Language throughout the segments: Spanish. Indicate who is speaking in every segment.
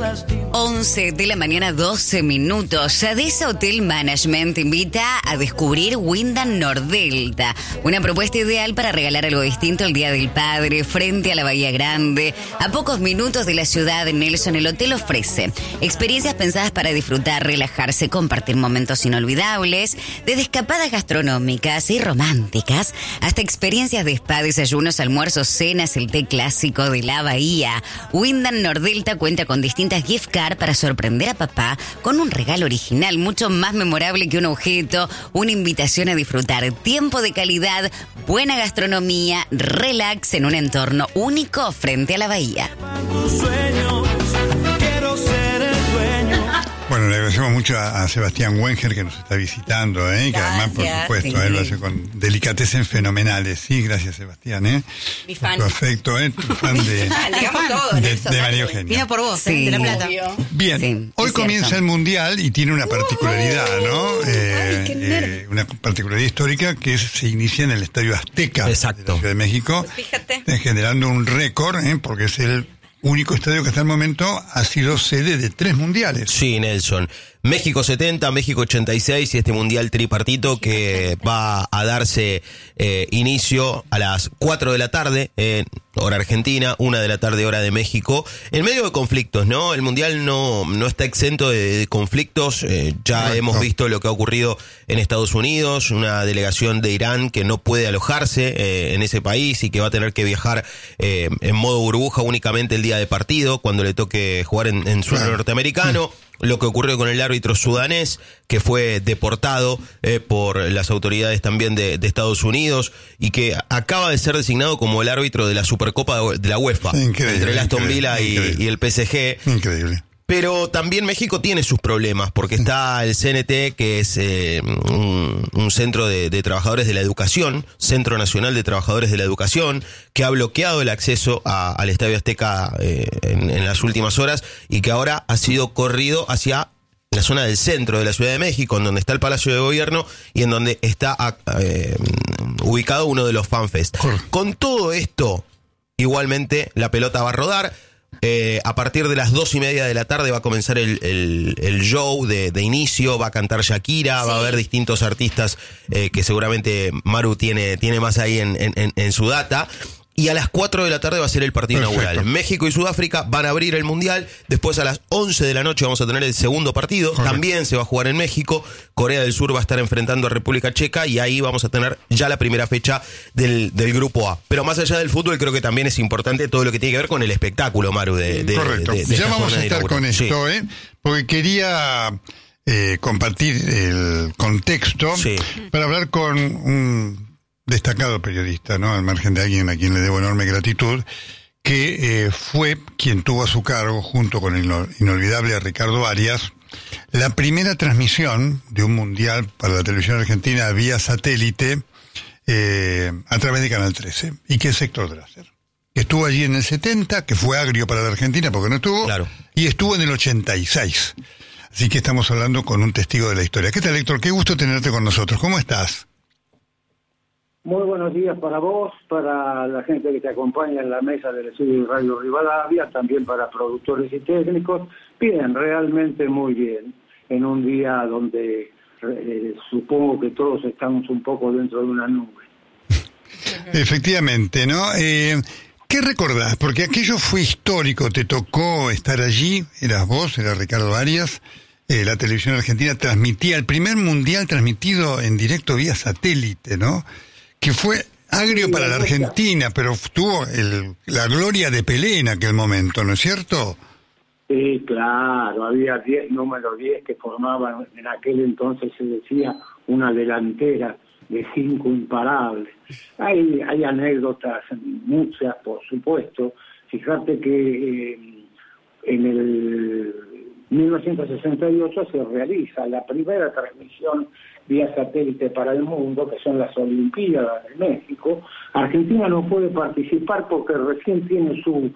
Speaker 1: 11 de la mañana, 12 minutos. Sadesa Hotel Management te invita a descubrir Wyndham Nordelta, una propuesta ideal para regalar algo distinto el Día del Padre, frente a la Bahía Grande. A pocos minutos de la ciudad de Nelson, el hotel ofrece experiencias pensadas para disfrutar, relajarse, compartir momentos inolvidables, desde escapadas gastronómicas y románticas hasta experiencias de spa, desayunos, almuerzos, cenas, el té clásico de la Bahía. Wyndham Nordelta cuenta con distintas gift cards para sorprender a papá con un regalo original, mucho más memorable que un objeto, una invitación a disfrutar tiempo de calidad, buena gastronomía, relax en un entorno único frente a la bahía.
Speaker 2: Bueno, le agradecemos mucho a Sebastián Wenger que nos está visitando, que además, por supuesto,
Speaker 1: sí.
Speaker 2: Él lo hace con delicatessen fenomenales. Sí, gracias, Sebastián,
Speaker 3: Mi fan.
Speaker 2: Tu afecto, tu fan de María Eugenia.
Speaker 3: Vino por vos,
Speaker 1: Sí.
Speaker 3: de La Plata.
Speaker 1: Obvio.
Speaker 2: Bien,
Speaker 1: Sí,
Speaker 2: hoy
Speaker 1: es
Speaker 2: comienza
Speaker 1: cierto.
Speaker 2: el Mundial y tiene una particularidad, ¿no? Una particularidad histórica que se inicia en el Estadio Azteca de la Ciudad de México,
Speaker 3: Fíjate.
Speaker 2: generando un récord, porque es el único estadio que hasta el momento ha sido sede de 3 mundiales.
Speaker 4: Sí, Nelson. México 70, México 86 y este mundial tripartito que va a darse inicio a las 4 de la tarde, hora argentina, 1 de la tarde, hora de México, en medio de conflictos, ¿no? El mundial no está exento de conflictos, ya
Speaker 2: Correcto.
Speaker 4: hemos visto lo que ha ocurrido en Estados Unidos, una delegación de Irán que no puede alojarse en ese país y que va a tener que viajar en modo burbuja únicamente el día de partido, cuando le toque jugar en suelo norteamericano. Lo que ocurrió con el árbitro sudanés, que fue deportado por las autoridades también de Estados Unidos y que acaba de ser designado como el árbitro de la Supercopa de la UEFA,
Speaker 2: Increíble,
Speaker 4: entre el Aston
Speaker 2: increíble,
Speaker 4: Villa
Speaker 2: increíble.
Speaker 4: y el PSG.
Speaker 2: Increíble.
Speaker 4: Pero también México tiene sus problemas, porque está el CNT, que es un centro de trabajadores de la educación, Centro Nacional de Trabajadores de la Educación, que ha bloqueado el acceso al Estadio Azteca en las últimas horas y que ahora ha sido corrido hacia la zona del centro de la Ciudad de México, en donde está el Palacio de Gobierno y en donde está ubicado uno de los FanFest. Con todo esto, igualmente, la pelota va a rodar. A partir de las 2:30 de la tarde va a comenzar el show de inicio, va a cantar Shakira, va a haber distintos artistas que seguramente Maru tiene más ahí en su data. Y a las 4 de la tarde va a ser el partido inaugural. México y Sudáfrica van a abrir el Mundial. Después a las 11 de la noche vamos a tener el segundo partido.
Speaker 2: Correcto.
Speaker 4: También se va a jugar en México. Corea del Sur va a estar enfrentando a República Checa. Y ahí vamos a tener ya la primera fecha del Grupo A. Pero más allá del fútbol, creo que también es importante todo lo que tiene que ver con el espectáculo, Maru.
Speaker 2: Correcto.
Speaker 4: de
Speaker 2: Ya
Speaker 4: esta
Speaker 2: vamos a
Speaker 4: jornada
Speaker 2: estar con
Speaker 4: inaugural.
Speaker 2: esto, porque quería compartir el contexto para hablar con un destacado periodista, ¿no? Al margen de alguien a quien le debo enorme gratitud, que fue quien tuvo a su cargo, junto con el inolvidable Ricardo Arias, la primera transmisión de un mundial para la televisión argentina vía satélite a través de Canal 13. ¿Y qué es Héctor Drasser? Estuvo allí en el 70, que fue agrio para la Argentina porque no estuvo, y estuvo en el 86. Así que estamos hablando con un testigo de la historia. ¿Qué tal, Héctor? Qué gusto tenerte con nosotros. ¿Cómo estás?
Speaker 5: Muy buenos días para vos, para la gente que te acompaña en la mesa del estudio de Radio Rivadavia, también para productores y técnicos. Bien, realmente muy bien. En un día donde supongo que todos estamos un poco dentro de una nube.
Speaker 2: Efectivamente, ¿no? ¿Qué recordás? Porque aquello fue histórico, te tocó estar allí, eras vos, era Ricardo Arias. La televisión argentina transmitía el primer mundial transmitido en directo vía satélite, ¿no? Que fue agrio para la Argentina, pero tuvo la gloria de Pelé en aquel momento, ¿no es cierto?
Speaker 5: Sí, claro, había 10, número 10 que formaban, en aquel entonces se decía, una delantera de 5 imparables. Hay anécdotas, muchas por supuesto. Fíjate que en el 1968 se realiza la primera transmisión vía satélite para el mundo, que son las Olimpiadas de México. Argentina no puede participar porque recién tiene su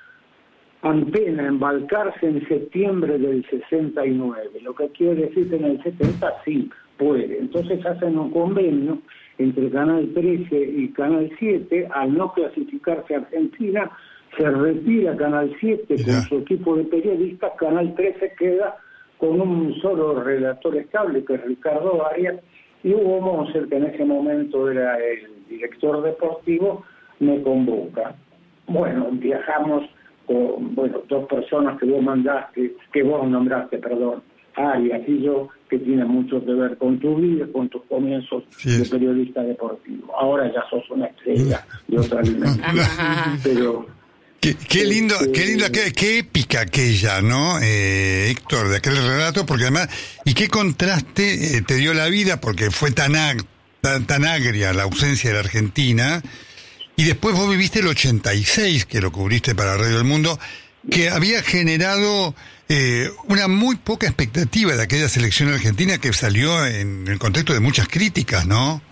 Speaker 5: antena en Balcarce en septiembre del 69, lo que quiere decir que en el 70 sí puede. Entonces hacen un convenio entre Canal 13 y Canal 7, al no clasificarse Argentina, se retira Canal 7 con su equipo de periodistas, Canal 13 queda con un solo relator estable, que es Ricardo Arias, y Hugo Monser, que en ese momento era el director deportivo, me convoca. Bueno, viajamos con, dos personas que vos nombraste, Arias y yo, que tiene mucho que ver con tu vida, con tus comienzos de periodista deportivo. Ahora ya sos una estrella de otra dimensión. Pero
Speaker 2: Qué lindo, qué épica aquella, ¿no, Héctor, de aquel relato, porque además, y qué contraste te dio la vida, porque fue tan agria la ausencia de la Argentina, y después vos viviste el 86, que lo cubriste para Radio del Mundo, que había generado una muy poca expectativa de aquella selección argentina que salió en el contexto de muchas críticas, ¿no?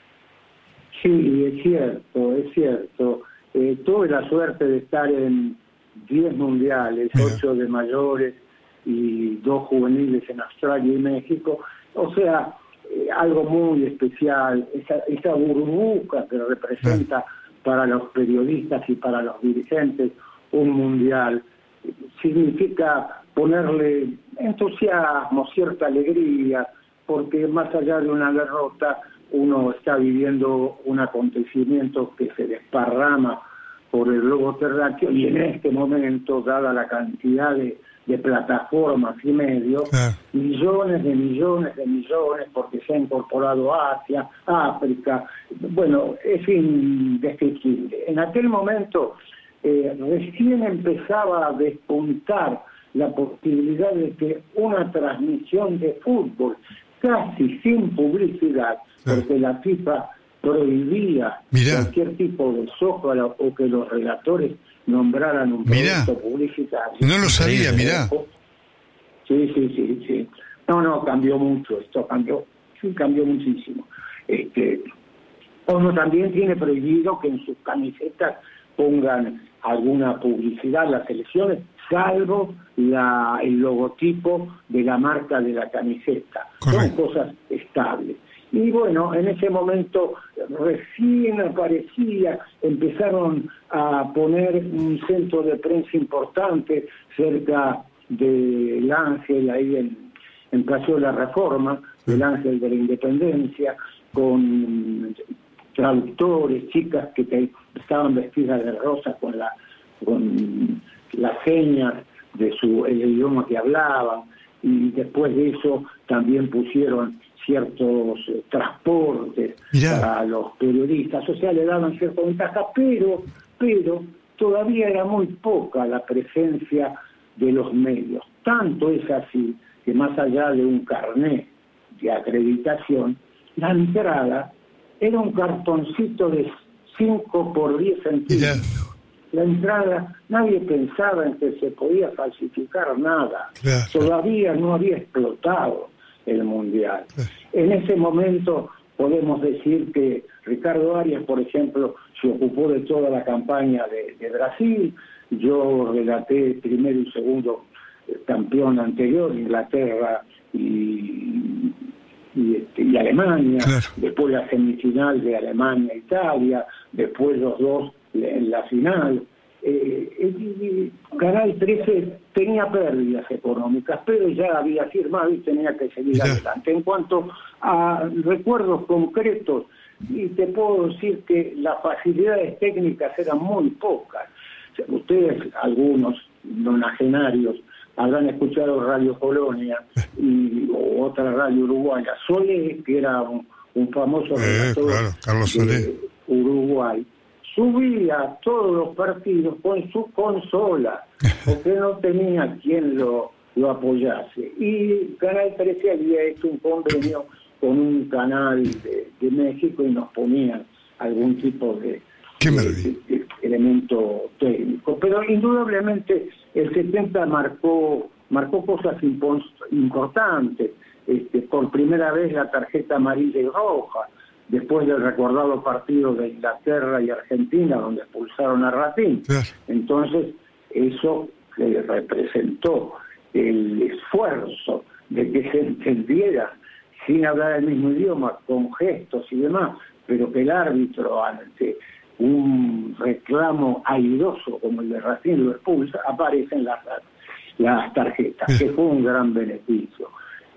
Speaker 5: Sí, es cierto. Tuve la suerte de estar en 10 mundiales, 8 de mayores y 2 juveniles en Australia y México. O sea, algo muy especial, esa burbuja que representa para los periodistas y para los dirigentes un mundial. Significa ponerle entusiasmo, cierta alegría, porque más allá de una derrota, uno está viviendo un acontecimiento que se desparrama por el globo terráqueo, y en este momento, dada la cantidad de plataformas y medios, millones de millones, porque se ha incorporado Asia, África, es indescriptible. En aquel momento recién empezaba a despuntar la posibilidad de que una transmisión de fútbol casi sin publicidad, porque la FIFA prohibía cualquier tipo de zócalo o que los relatores nombraran un producto publicitario.
Speaker 2: No lo sabía, mirá.
Speaker 5: Sí. No, cambió mucho, cambió muchísimo. Uno también tiene prohibido que en sus camisetas pongan alguna publicidad las selecciones, salvo el logotipo de la marca de la camiseta. Son cosas estables. Y en ese momento recién empezaron a poner un centro de prensa importante cerca del Ángel, ahí en Paseo de la Reforma, el Ángel de la Independencia, con traductores, chicas que estaban vestidas de rosa con las señas de el idioma que hablaban, y después de eso también pusieron ciertos transportes para los periodistas, o sea, le daban cierta ventaja, pero todavía era muy poca la presencia de los medios. Tanto es así que más allá de un carnet de acreditación, la entrada era un cartoncito de 5 por 10 centímetros. La entrada, nadie pensaba en que se podía falsificar nada. Todavía no había explotado el Mundial. En ese momento podemos decir que Ricardo Arias, por ejemplo, se ocupó de toda la campaña de Brasil. Yo relaté primero y segundo campeón anterior, Inglaterra y Alemania, después la semifinal de Alemania-Italia, después los dos en la final. Canal 13 tenía pérdidas económicas, pero ya había firmado y tenía que seguir adelante. En cuanto a recuerdos concretos, y te puedo decir que las facilidades técnicas eran muy pocas. Ustedes, algunos nonagenarios, habrán escuchado Radio Colonia o otra radio uruguaya, Solé, que era un famoso relator
Speaker 2: Carlos Solé
Speaker 5: de Uruguay, subía todos los partidos con su consola, porque no tenía quien lo apoyase. Y Canal 13 había hecho un convenio con un canal de México y nos ponían algún tipo de elemento técnico. Pero indudablemente el 70 marcó cosas importantes. Por primera vez la tarjeta amarilla y roja, después del recordado partido de Inglaterra y Argentina, donde expulsaron a Ratín. Entonces, eso representó el esfuerzo de que se entendiera, sin hablar el mismo idioma, con gestos y demás, pero que el árbitro, ante un reclamo airoso como el de Racing lo expulsa, aparecen las tarjetas, que fue un gran beneficio.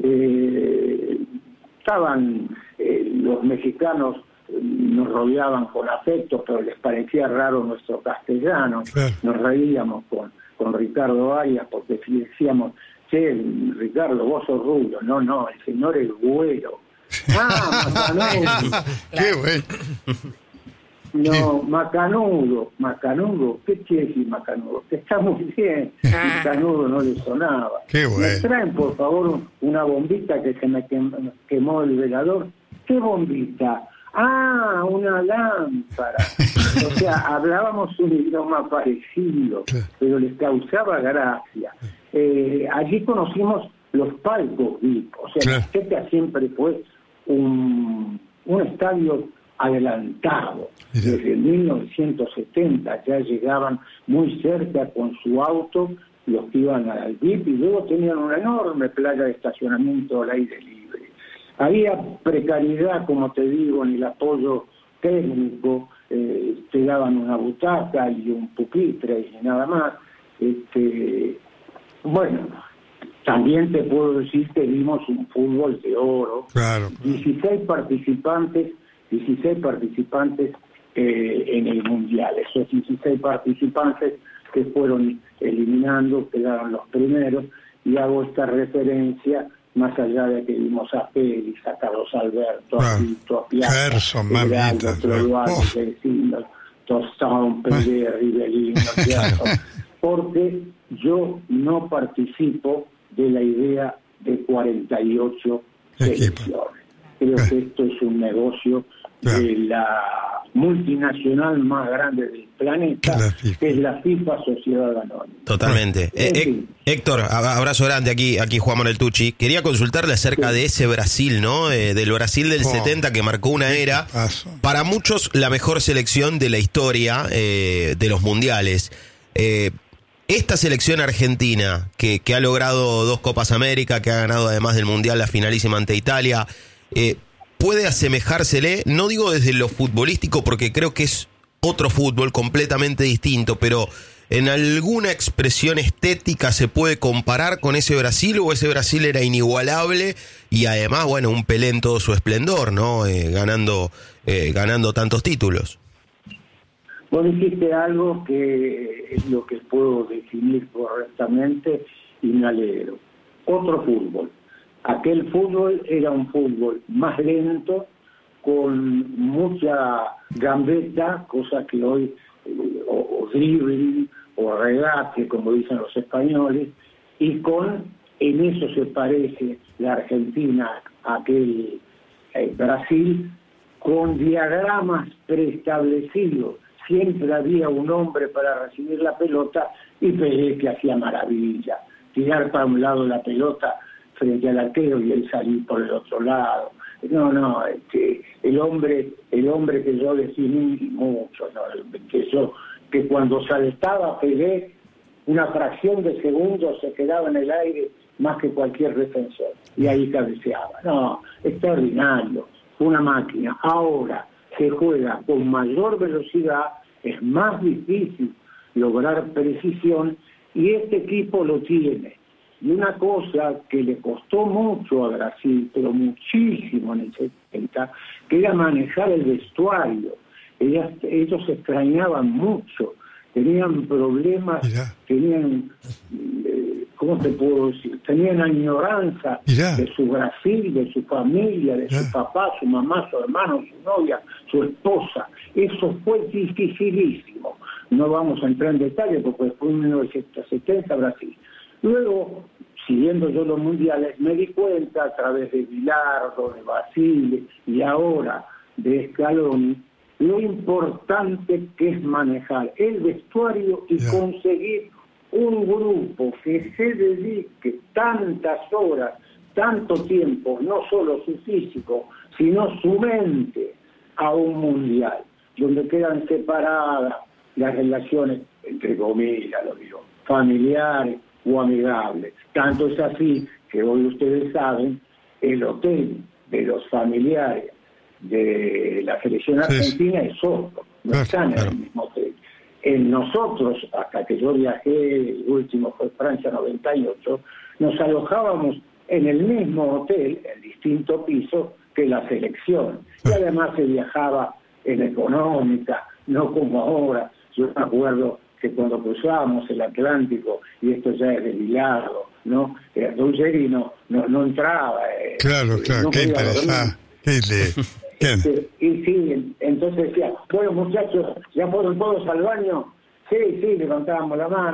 Speaker 5: Estaban los mexicanos, nos rodeaban con afecto, pero les parecía raro nuestro castellano. Nos reíamos con Ricardo Arias porque decíamos, che, Ricardo, vos sos rubio. No, el señor es güero. Macanudo.
Speaker 2: Qué bueno.
Speaker 5: No, macanudo. ¿Qué quiere decir macanudo? Que está muy bien. Macanudo no le sonaba.
Speaker 2: Qué bueno.
Speaker 5: ¿Me traen, por favor, una bombita que se me quemó el velador? ¿Qué bombita? Una lámpara. O sea, hablábamos un idioma parecido, pero les causaba gracia. Allí conocimos los palcos VIP. O sea, la Azteca siempre fue un estadio adelantado. Desde 1970 ya llegaban muy cerca con su auto los que iban al VIP y luego tenían una enorme playa de estacionamiento al aire libre. Había precariedad, como te digo, en el apoyo técnico, te daban una butaca y un pupitre y nada más. Bueno, también te puedo decir que vimos un fútbol de oro.
Speaker 2: Claro.
Speaker 5: 16 participantes en el Mundial. Esos 16 participantes que fueron eliminando, quedaron los primeros, y hago esta referencia más allá de que vimos a Félix, a Carlos Alberto, a Tito, a Piazza, a Troduano, Tostón, Pelé, Rivelino, porque yo no participo de la idea de 48 selecciones. Creo que esto es un negocio de la multinacional más grande del planeta, que es la FIFA Sociedad Anónima.
Speaker 4: Totalmente. Héctor, abrazo grande, aquí Juan Manuel Tucci. Quería consultarle acerca de ese Brasil, ¿no? Del Brasil del 70 que marcó una era, para muchos la mejor selección de la historia de los mundiales. Esta selección argentina, que ha logrado 2 Copas América, que ha ganado además del Mundial la finalísima ante Italia, ¿puede asemejársele? No digo desde lo futbolístico, porque creo que es otro fútbol completamente distinto, pero ¿en alguna expresión estética se puede comparar con ese Brasil, o ese Brasil era inigualable y además, bueno, un Pelé en todo su esplendor, ¿no? Ganando tantos títulos.
Speaker 5: Vos dijiste algo que es lo que puedo definir correctamente y me alegro. Otro fútbol. Aquel fútbol era un fútbol más lento, con mucha gambeta, cosa que hoy, o dribbling, o regate, como dicen los españoles, y en eso se parece la Argentina a aquel Brasil, con diagramas preestablecidos. Siempre había un hombre para recibir la pelota y Pelé, que hacía maravilla. Tirar para un lado la pelota frente al arquero y él salir por el otro lado. No, el hombre que yo definí mucho, ¿no? que cuando saltaba Pelé, una fracción de segundos se quedaba en el aire más que cualquier defensor, y ahí cabeceaba. No, extraordinario, una máquina. Ahora se juega con mayor velocidad, es más difícil lograr precisión, y este equipo lo tiene. Y una cosa que le costó mucho a Brasil, pero muchísimo en el 70, que era manejar el vestuario. Ellos se extrañaban mucho, tenían problemas, tenían, ¿cómo te puedo decir? Tenían añoranza de su Brasil, de su familia, de su papá, su mamá, su hermano, su novia, su esposa. Eso fue dificilísimo. No vamos a entrar en detalle porque después en 1970 Brasil. Luego, siguiendo yo los mundiales, me di cuenta a través de Bilardo, de Basile y ahora de Scaloni, lo importante que es manejar el vestuario y conseguir un grupo que se dedique tantas horas, tanto tiempo, no solo su físico, sino su mente, a un mundial, donde quedan separadas las relaciones, entre comillas, lo digo, familiares o amigables. Tanto es así que hoy ustedes saben, el hotel de los familiares de la selección argentina es otro. no están en el mismo hotel. En nosotros, hasta que yo viajé, el último fue Francia 98, nos alojábamos en el mismo hotel, en distinto piso, que la selección. Y además se viajaba en económica, no como ahora. Yo me acuerdo que cuando cruzábamos el Atlántico, y esto ya es de Bilardo, ¿no? Ruggeri no entraba.
Speaker 2: Claro,
Speaker 5: no
Speaker 2: qué interesante.
Speaker 5: Y sí, entonces decía, bueno muchachos, ¿ya fueron todos al baño? Sí, levantábamos la mano.